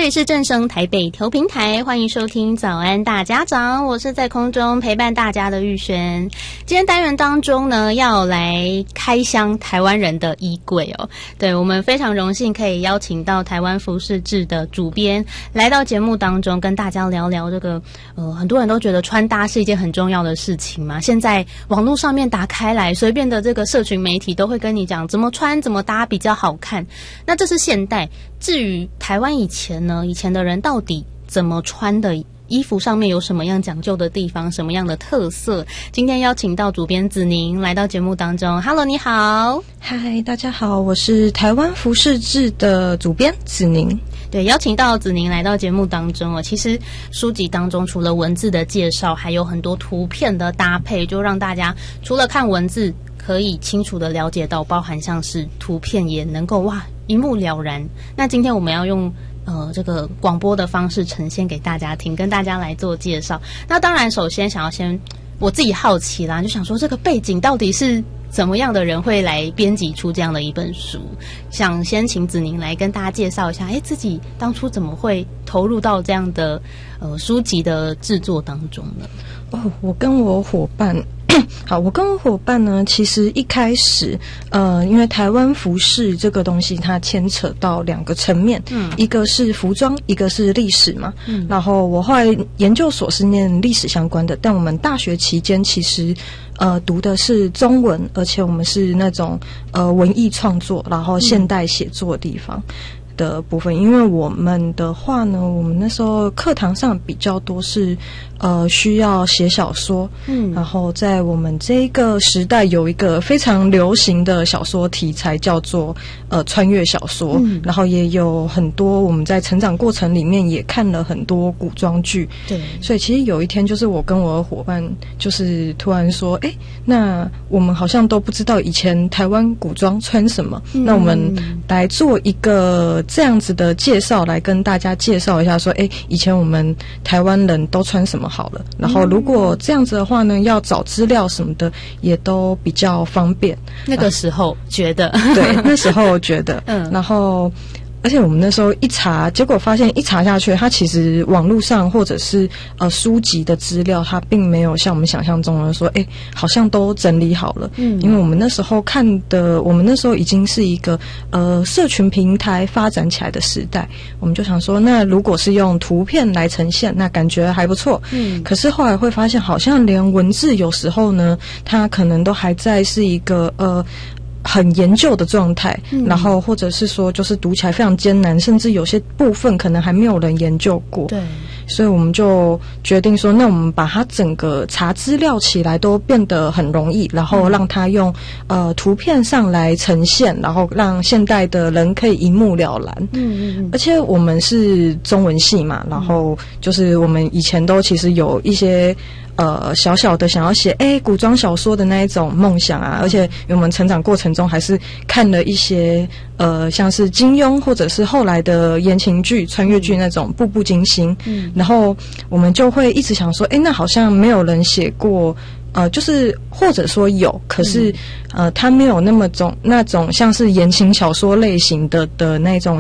里是正声台北调频台，欢迎收听早安大家长，我是在空中陪伴大家的玉璇。今天单元当中呢，要来开箱台湾人的衣柜哦。对，我们非常荣幸可以邀请到台湾服饰志的主编来到节目当中，跟大家聊聊这个很多人都觉得穿搭是一件很重要的事情嘛。现在网络上面打开来，随便的这个社群媒体都会跟你讲怎么穿怎么搭比较好看。那这是现代，至于台湾以前呢，以前的人到底怎么穿的，衣服上面有什么样讲究的地方，什么样的特色？今天邀请到主编子宁来到节目当中。 Hello， 你好。 嗨，大家好，我是台湾服饰志的主编子宁。 对，邀请到子宁来到节目当中哦。其实书籍当中除了文字的介绍，还有很多图片的搭配，就让大家除了看文字可以清楚的了解到，包含像是图片也能够一目了然。那今天我们要用这个广播的方式呈现给大家听，跟大家来做介绍。那当然首先我自己好奇啦，就想说这个背景到底是怎么样的人会来编辑出这样的一本书，想先请子宁来跟大家介绍一下，自己当初怎么会投入到这样的书籍的制作当中呢？ 我跟我伙伴好，我跟我伙伴呢，其实一开始因为台湾服饰这个东西它牵扯到两个层面，一个是服装，一个是历史嘛。然后我后来研究所是念历史相关的，但我们大学期间其实读的是中文，而且我们是那种文艺创作然后现代写作的地方的部分。因为我们的话呢，我们那时候课堂上比较多是需要写小说，然后在我们这个时代有一个非常流行的小说题材叫做穿越小说，然后也有很多我们在成长过程里面也看了很多古装剧。对，所以其实有一天就是我跟我的伙伴就是突然说，那我们好像都不知道以前台湾古装穿什么，那我们来做一个这样子的介绍，来跟大家介绍一下说，以前我们台湾人都穿什么好了，然后如果这样子的话呢，要找资料什么的也都比较方便。 那个时候觉得对，那时候觉得然后而且我们那时候一查，结果发现一查下去，它其实网络上或者是书籍的资料，它并没有像我们想象中的说，好像都整理好了。因为我们那时候看的，我们那时候已经是一个社群平台发展起来的时代，我们就想说，那如果是用图片来呈现，那感觉还不错。可是后来会发现，好像连文字有时候呢，它可能都还在是一个很研究的状态，然后或者是说就是读起来非常艰难，甚至有些部分可能还没有人研究过。对，所以我们就决定说，那我们把它整个查资料起来都变得很容易，然后让它用图片上来呈现，然后让现代的人可以一目了然。而且我们是中文系嘛，然后就是我们以前都其实有一些小小的想要写古装小说的那一种梦想啊，而且因为我们成长过程中还是看了一些像是金庸或者是后来的言情剧、穿越剧那种步步惊心，然后我们就会一直想说，那好像没有人写过。就是或者说有，可是它没有那种像是言情小说类型的那种